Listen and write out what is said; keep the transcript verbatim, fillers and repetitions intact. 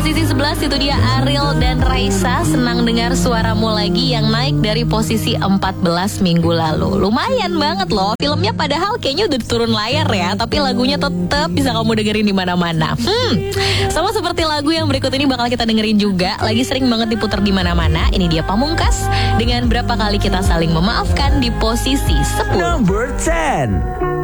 posisi sebelas itu dia Ariel dan Raisa, Senang Dengar Suaramu Lagi, yang naik dari posisi empat belas minggu lalu. Lumayan banget loh. Filmnya padahal kayaknya udah turun layar ya, tapi lagunya tetap bisa kamu dengerin di mana-mana. Hmm, sama seperti lagu yang berikut ini bakal kita dengerin juga, lagi sering banget diputar di mana-mana. Ini dia Pamungkas dengan Berapa Kali Kita Saling Memaafkan di posisi sepuluh. Number ten.